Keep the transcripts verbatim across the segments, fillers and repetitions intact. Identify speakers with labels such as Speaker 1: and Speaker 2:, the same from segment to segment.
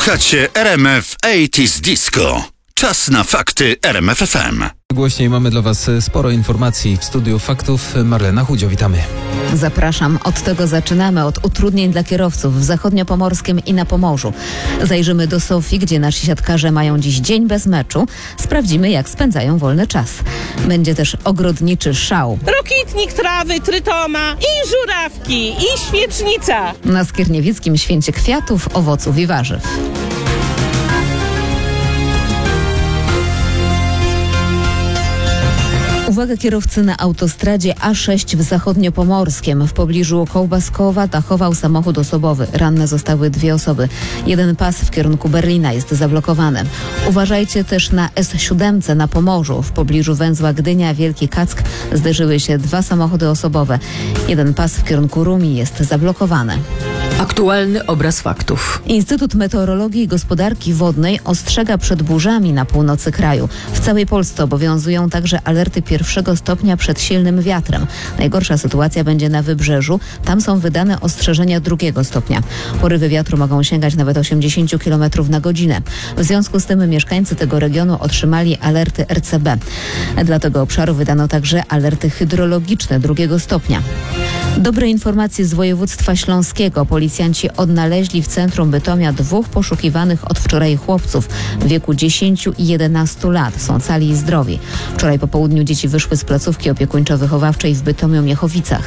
Speaker 1: Słuchacie R M F osiemdziesiątych Disco. Czas na fakty R M F F M.
Speaker 2: Głośniej mamy dla Was sporo informacji. W studiu faktów Marlena Chudzio, witamy.
Speaker 3: Zapraszam. Od tego zaczynamy, od utrudnień dla kierowców w zachodniopomorskim i na Pomorzu. Zajrzymy do Sofii, gdzie nasi siatkarze mają dziś dzień bez meczu. Sprawdzimy, jak spędzają wolny czas. Będzie też ogrodniczy szał.
Speaker 4: Rokitnik trawy, trytoma i żurawki, i świecznica.
Speaker 3: Na Skierniewickim święcie kwiatów, owoców i warzyw. Uwaga kierowcy na autostradzie A sześć w zachodniopomorskim. W pobliżu Kołbaskowa tachował samochód osobowy. Ranne zostały dwie osoby. Jeden pas w kierunku Berlina jest zablokowany. Uważajcie też na S siedem na Pomorzu. W pobliżu węzła Gdynia Wielki Kack zderzyły się dwa samochody osobowe. Jeden pas w kierunku Rumi jest zablokowany.
Speaker 5: Aktualny obraz faktów.
Speaker 3: Instytut Meteorologii i Gospodarki Wodnej ostrzega przed burzami na północy kraju. W całej Polsce obowiązują także alerty pierwszego stopnia przed silnym wiatrem. Najgorsza sytuacja będzie na wybrzeżu. Tam są wydane ostrzeżenia drugiego stopnia. Porywy wiatru mogą sięgać nawet osiemdziesiąt kilometrów na godzinę. W związku z tym mieszkańcy tego regionu otrzymali alerty R C B. Dla tego obszaru wydano także alerty hydrologiczne drugiego stopnia. Dobre informacje z województwa śląskiego. Policjanci odnaleźli w centrum Bytomia dwóch poszukiwanych od wczoraj chłopców w wieku dziesięciu i jedenastu lat. Są cali i zdrowi. Wczoraj po południu dzieci wyszły z placówki opiekuńczo-wychowawczej w Bytomiu-Miechowicach.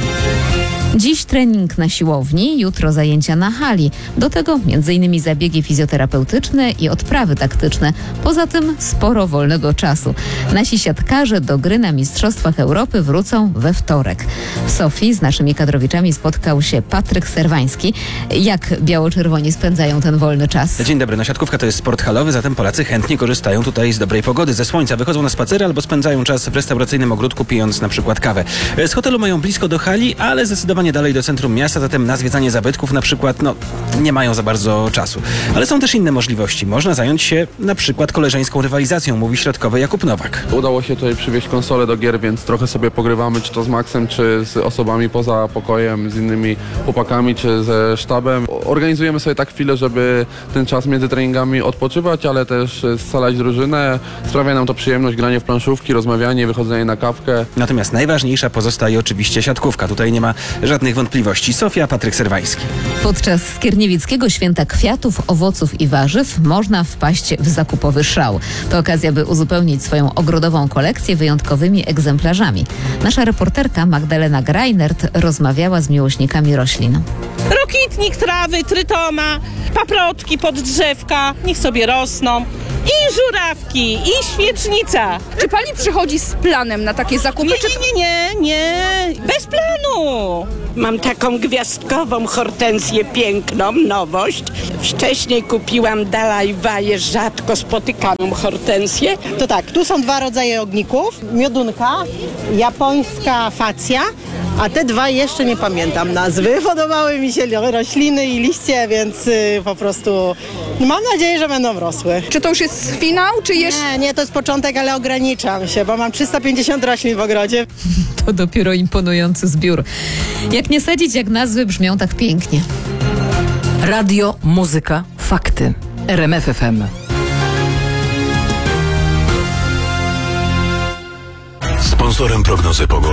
Speaker 3: Dziś trening na siłowni, jutro zajęcia na hali. Do tego między innymi zabiegi fizjoterapeutyczne i odprawy taktyczne. Poza tym sporo wolnego czasu. Nasi siatkarze do gry na Mistrzostwach Europy wrócą we wtorek. W Sofii z naszymi kadrowiczami spotkał się Patryk Serwański. Jak biało-czerwoni spędzają ten wolny czas?
Speaker 6: Dzień dobry. No, siatkówka to jest sport halowy, zatem Polacy chętnie korzystają tutaj z dobrej pogody, ze słońca. Wychodzą na spacery albo spędzają czas w restauracyjnym ogródku, pijąc na przykład kawę. Z hotelu mają blisko do hali, ale zdecydowanie nie dalej do centrum miasta, zatem na zwiedzanie zabytków na przykład, no, nie mają za bardzo czasu. Ale są też inne możliwości. Można zająć się na przykład koleżeńską rywalizacją, mówi środkowy Jakub Nowak.
Speaker 7: Udało się tutaj przywieźć konsolę do gier, więc trochę sobie pogrywamy, czy to z Maxem, czy z osobami poza pokojem, z innymi chłopakami, czy ze sztabem. Organizujemy sobie tak chwilę, żeby ten czas między treningami odpoczywać, ale też scalać drużynę. Sprawia nam to przyjemność, granie w planszówki, rozmawianie, wychodzenie na kawkę.
Speaker 6: Natomiast najważniejsza pozostaje oczywiście siatkówka. Tutaj nie ma żadnych wątpliwości. Sofia, Patryk Serwański.
Speaker 3: Podczas Skierniewickiego święta kwiatów, owoców i warzyw można wpaść w zakupowy szał. To okazja, by uzupełnić swoją ogrodową kolekcję wyjątkowymi egzemplarzami. Nasza reporterka Magdalena Greinert rozmawiała z miłośnikami roślin.
Speaker 4: Rokitnik trawy, trytoma, paprotki pod drzewka, niech sobie rosną. I żurawki, i świecznica.
Speaker 5: Czy pani przychodzi z planem na takie zakupy?
Speaker 4: Nie, nie, nie, nie, nie. Bez planu.
Speaker 8: Mam taką gwiazdkową hortensję piękną, nowość. Wcześniej kupiłam Dalajwaję, rzadko spotykaną hortensję.
Speaker 9: To tak, tu są dwa rodzaje ogników. Miodunka, japońska facja, a te dwa jeszcze nie pamiętam nazwy. Podobały mi się rośliny i liście, więc y, po prostu mam nadzieję, że będą rosły.
Speaker 5: Czy to już jest finał, czy jeszcze?
Speaker 9: Nie, nie, to jest początek, ale ograniczam się, bo mam trzysta pięćdziesiąt roślin w ogrodzie.
Speaker 3: To dopiero imponujący zbiór. Jak nie sadzić, jak nazwy brzmią tak pięknie.
Speaker 5: Radio, muzyka, fakty. R M F F M.
Speaker 1: Sponsorem prognozy pogody